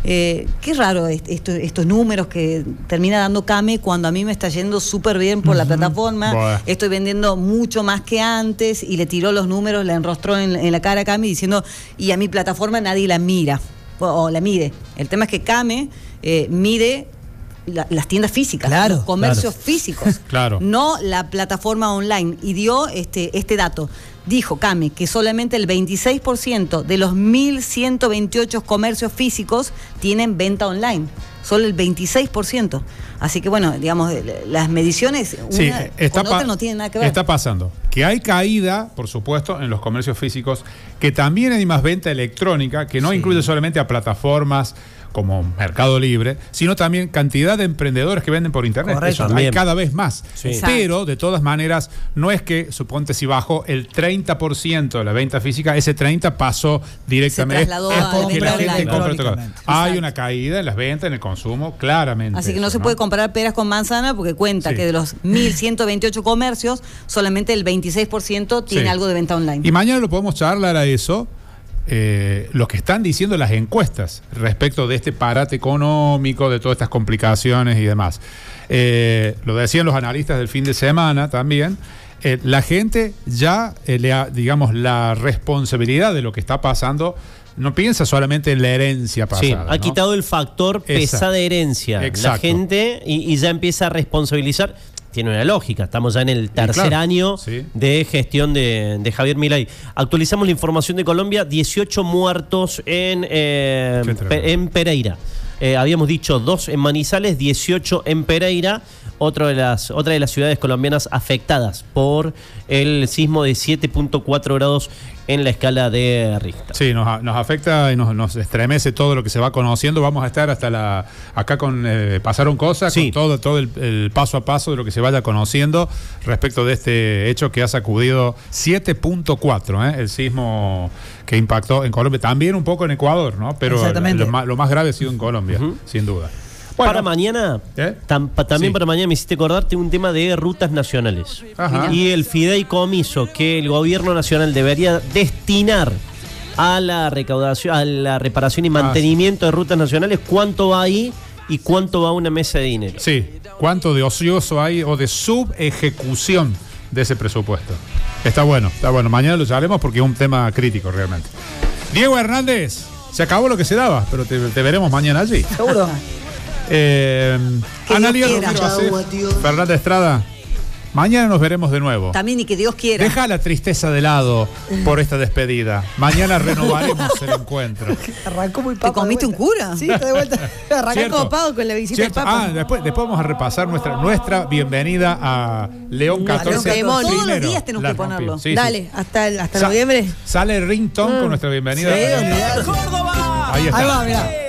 Qué raro estos números que termina dando Came cuando a mí me está yendo súper bien por la plataforma. Buah. Estoy vendiendo mucho más que antes, y le tiró los números, le enrostró en la cara a Came diciendo, y a mi plataforma nadie la mira o la mide. El tema es que Came mide las tiendas físicas, Claro, los comercios físicos, Claro. no la plataforma online, y dio este dato. Dijo Came que solamente el 26% de los 1.128 comercios físicos tienen venta online. Solo el 26%. Así que bueno, digamos, las mediciones Sí, una con otra no tienen nada que ver. Está pasando que hay caída, por supuesto, en los comercios físicos, que también hay más venta electrónica, que no incluye solamente a plataformas como Mercado Libre, sino también cantidad de emprendedores que venden por internet. Correcto, Eso hay también. cada vez más. Sí. Pero, de todas maneras, no es que, suponte, si bajó el 30% de la venta física, ese 30% pasó directamente. Se trasladó es a porque la comprar gente online. compra otra cosa. Electrónicamente. Hay Exacto. una caída en las ventas, en el consumo, claramente. Así que no eso, se puede comparar peras con manzana, porque cuenta Sí. que de los 1.128 comercios, solamente el 26% tiene Sí. algo de venta online. Y mañana lo podemos charlar a eso, lo que están diciendo las encuestas respecto de este parate económico, de todas estas complicaciones y demás. Lo decían los analistas del fin de semana también. La gente ya, digamos, la responsabilidad de lo que está pasando, no piensa solamente en la herencia pasada. Sí, ha ¿no? quitado el factor pesada herencia. Exacto. La gente y ya empieza a responsabilizar. Tiene una lógica, estamos ya en el tercer claro, año sí. de gestión de Javier Milei. Actualizamos la información de Colombia, 18 muertos en Pereira. Habíamos dicho 2 en Manizales, 18 en Pereira, otra de las ciudades colombianas afectadas por el sismo de 7.4 grados en la escala de Richter. Sí, nos afecta y nos estremece todo lo que se va conociendo. Vamos a estar hasta acá con pasaron cosas, Sí. con todo el paso a paso de lo que se vaya conociendo respecto de este hecho que ha sacudido 7.4, el sismo que impactó en Colombia, también un poco en Ecuador, ¿no? Pero Exactamente. lo más grave ha sido en Colombia, sin duda. Bueno, Para mañana, también Sí. para mañana me hiciste acordarte un tema de rutas nacionales. Ajá. Y el fideicomiso que el gobierno nacional debería destinar a la recaudación, a la reparación y mantenimiento de rutas nacionales, ¿cuánto va ahí y cuánto va a una mesa de dinero? Sí, ¿cuánto de ocioso hay o de subejecución de ese presupuesto? Está bueno. Mañana lo haremos porque es un tema crítico realmente. Diego Hernández, se acabó lo que se daba, pero te veremos mañana allí. ¿Seguro? Analia Dios quiera. Romero Acef, Fernanda Estrada, mañana nos veremos de nuevo. También, y que Dios quiera. Deja la tristeza de lado por esta despedida. Mañana renovaremos el encuentro. Arrancó muy ¿Te papa. comiste de un vuelta. cura? Sí, está de vuelta. Arrancó Cierto. copado con la visita Cierto. del Papa. Después vamos a repasar nuestra bienvenida a León 14. León. Todos los Primero, días tenemos la que ponerlo. rompió. Sí, Dale, sí. hasta noviembre. Sale el ringtone con nuestra bienvenida. Sí, olvidate. Ahí está. Ahí va, mirá.